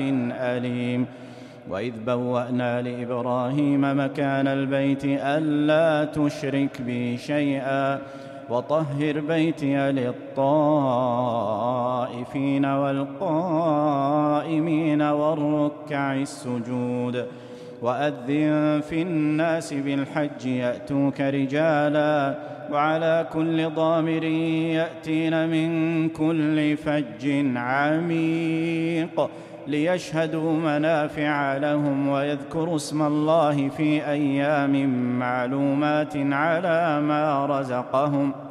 أليم. وإذ بوأنا لإبراهيم مكان البيت ألا تشرك بي شيئا وطهر بيتي للطائفين والقائمين والركع السجود. وأذن في الناس بالحج يأتوك رجالا وعلى كل ضامر يأتين من كل فج عميق ليشهدوا منافع لهم ويذكروا اسم الله في أيام معلومات على ما رزقهم